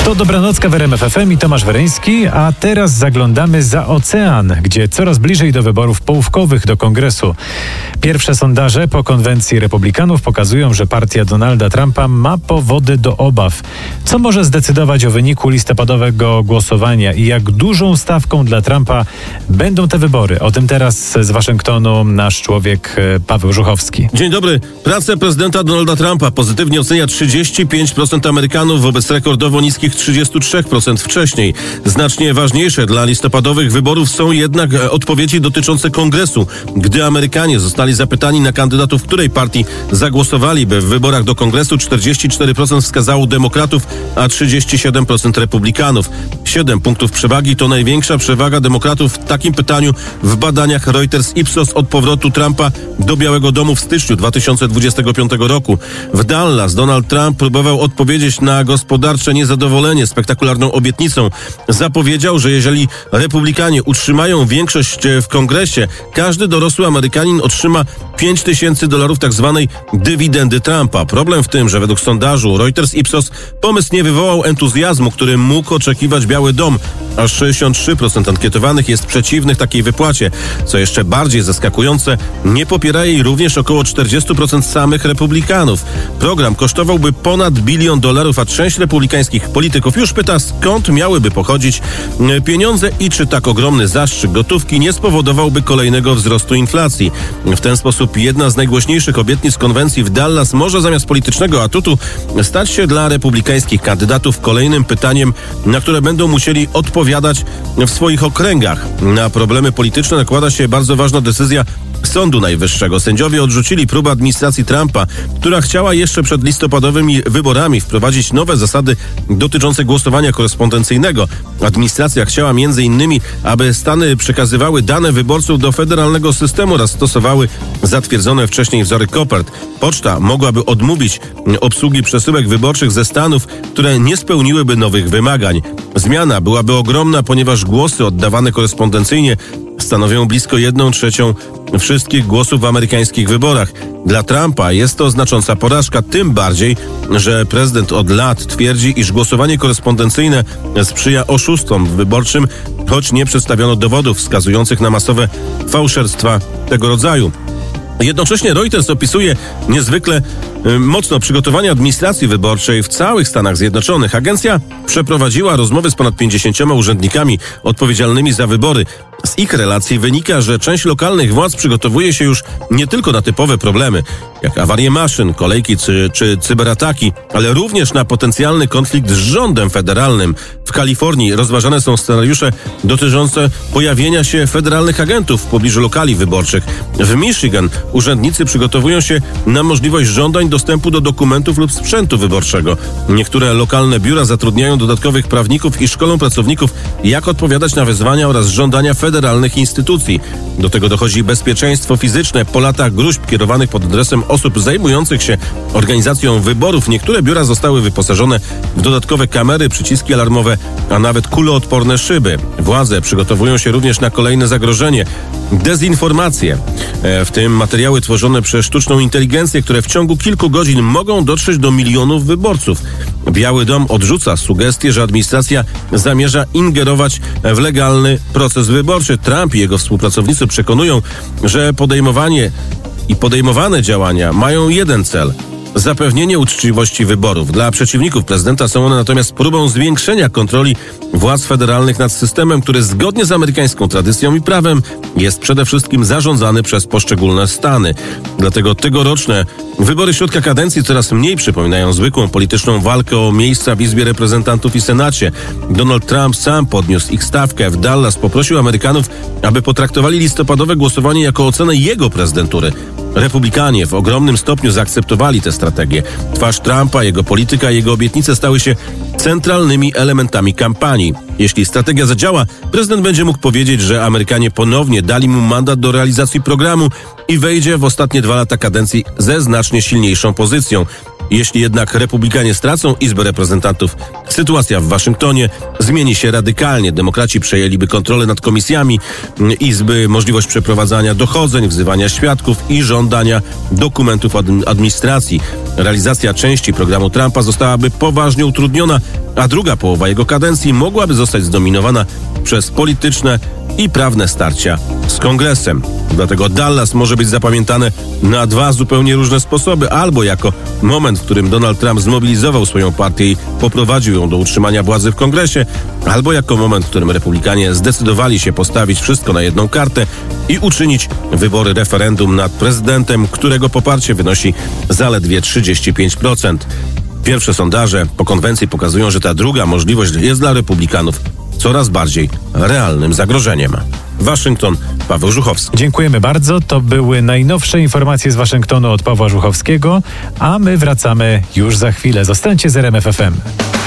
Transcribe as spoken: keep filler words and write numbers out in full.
To Dobranocka w R M F F M i Tomasz Wereński, a teraz zaglądamy za ocean, gdzie coraz bliżej do wyborów połówkowych do Kongresu. Pierwsze sondaże po konwencji Republikanów pokazują, że partia Donalda Trumpa ma powody do obaw. Co może zdecydować o wyniku listopadowego głosowania i jak dużą stawką dla Trumpa będą te wybory? O tym teraz z Waszyngtonu nasz człowiek Paweł Żuchowski. Dzień dobry. Pracę prezydenta Donalda Trumpa pozytywnie ocenia trzydzieści pięć procent Amerykanów wobec rekordowo niskich trzydzieści trzy procent wcześniej. Znacznie ważniejsze dla listopadowych wyborów są jednak odpowiedzi dotyczące Kongresu. Gdy Amerykanie zostali zapytani na kandydatów której partii zagłosowaliby w wyborach do Kongresu, czterdzieści cztery procent wskazało demokratów, a trzydzieści siedem procent republikanów. siedem punktów przewagi to największa przewaga demokratów w takim pytaniu w badaniach Reuters Ipsos od powrotu Trumpa do Białego Domu w styczniu dwa tysiące dwudziestego piątego roku. W Dallas Donald Trump próbował odpowiedzieć na gospodarcze niezadowolenie spektakularną obietnicą. Zapowiedział, że jeżeli republikanie utrzymają większość w Kongresie, każdy dorosły Amerykanin otrzyma pięć tysięcy dolarów tak zwanej dywidendy Trumpa. Problem w tym, że według sondażu Reuters Ipsos pomysł nie wywołał entuzjazmu, który mógł oczekiwać Biały Dom. Aż sześćdziesiąt trzy procent ankietowanych jest przeciwnych takiej wypłacie. Co jeszcze bardziej zaskakujące, nie popiera jej również około czterdzieści procent samych republikanów. Program kosztowałby ponad bilion dolarów, a część republikańskich polityków już pyta, skąd miałyby pochodzić pieniądze i czy tak ogromny zastrzyk gotówki nie spowodowałby kolejnego wzrostu inflacji. W ten sposób jedna z najgłośniejszych obietnic konwencji w Dallas może zamiast politycznego atutu stać się dla republikańskich kandydatów kolejnym pytaniem, na które będą musieli odpowiadać w swoich okręgach. Na problemy polityczne nakłada się bardzo ważna decyzja Sądu Najwyższego. Sędziowie odrzucili próbę administracji Trumpa, która chciała jeszcze przed listopadowymi wyborami wprowadzić nowe zasady dotyczące głosowania korespondencyjnego. Administracja chciała między innymi, aby Stany przekazywały dane wyborców do federalnego systemu oraz stosowały zatwierdzone wcześniej wzory kopert. Poczta mogłaby odmówić obsługi przesyłek wyborczych ze Stanów, które nie spełniłyby nowych wymagań. Zmiana byłaby ogromna, ponieważ głosy oddawane korespondencyjnie stanowią blisko jedną trzecią wszystkich głosów w amerykańskich wyborach. Dla Trumpa jest to znacząca porażka, tym bardziej, że prezydent od lat twierdzi, iż głosowanie korespondencyjne sprzyja oszustom wyborczym, choć nie przedstawiono dowodów wskazujących na masowe fałszerstwa tego rodzaju. Jednocześnie Reuters opisuje niezwykle y, mocno przygotowanie administracji wyborczej w całych Stanach Zjednoczonych. Agencja przeprowadziła rozmowy z ponad pięćdziesięcioma urzędnikami odpowiedzialnymi za wybory. Z ich relacji wynika, że część lokalnych władz przygotowuje się już nie tylko na typowe problemy, jak awarie maszyn, kolejki czy, czy cyberataki, ale również na potencjalny konflikt z rządem federalnym. W Kalifornii rozważane są scenariusze dotyczące pojawienia się federalnych agentów w pobliżu lokali wyborczych. W Michigan urzędnicy przygotowują się na możliwość żądań dostępu do dokumentów lub sprzętu wyborczego. Niektóre lokalne biura zatrudniają dodatkowych prawników i szkolą pracowników, jak odpowiadać na wezwania oraz żądania federalnych instytucji. Do tego dochodzi bezpieczeństwo fizyczne. Po latach gróźb kierowanych pod adresem osób zajmujących się organizacją wyborów, niektóre biura zostały wyposażone w dodatkowe kamery, przyciski alarmowe, a nawet kuloodporne szyby. Władze przygotowują się również na kolejne zagrożenie – dezinformację. W tym materiały tworzone przez sztuczną inteligencję, które w ciągu kilku godzin mogą dotrzeć do milionów wyborców. Biały Dom odrzuca sugestię, że administracja zamierza ingerować w legalny proces wyborczy. Trump i jego współpracownicy przekonują, że podejmowanie i podejmowane działania mają jeden cel – zapewnienie uczciwości wyborów. Dla przeciwników prezydenta są one natomiast próbą zwiększenia kontroli władz federalnych nad systemem, który zgodnie z amerykańską tradycją i prawem jest przede wszystkim zarządzany przez poszczególne stany. Dlatego tegoroczne wybory środka kadencji coraz mniej przypominają zwykłą polityczną walkę o miejsca w Izbie Reprezentantów i Senacie. Donald Trump sam podniósł ich stawkę. W Dallas poprosił Amerykanów, aby potraktowali listopadowe głosowanie jako ocenę jego prezydentury. Republikanie w ogromnym stopniu zaakceptowali tę strategię. Twarz Trumpa, jego polityka i jego obietnice stały się centralnymi elementami kampanii. Jeśli strategia zadziała, prezydent będzie mógł powiedzieć, że Amerykanie ponownie dali mu mandat do realizacji programu i wejdzie w ostatnie dwa lata kadencji ze znacznie silniejszą pozycją. Jeśli jednak republikanie stracą Izbę Reprezentantów, sytuacja w Waszyngtonie zmieni się radykalnie. Demokraci przejęliby kontrolę nad komisjami Izby, możliwość przeprowadzania dochodzeń, wzywania świadków i żądania dokumentów od administracji. Realizacja części programu Trumpa zostałaby poważnie utrudniona, a druga połowa jego kadencji mogłaby zostać zdominowana przez polityczne i prawne starcia z Kongresem. Dlatego Dallas może być zapamiętane na dwa zupełnie różne sposoby. Albo jako moment, w którym Donald Trump zmobilizował swoją partię i poprowadził ją do utrzymania władzy w Kongresie, albo jako moment, w którym Republikanie zdecydowali się postawić wszystko na jedną kartę i uczynić wybory referendum nad prezydentem, którego poparcie wynosi zaledwie trzydzieści pięć procent. Pierwsze sondaże po konwencji pokazują, że ta druga możliwość jest dla Republikanów coraz bardziej realnym zagrożeniem. Waszyngton, Paweł Żuchowski. Dziękujemy bardzo. To były najnowsze informacje z Waszyngtonu od Pawła Żuchowskiego, a my wracamy już za chwilę. Zostańcie z R M F F M.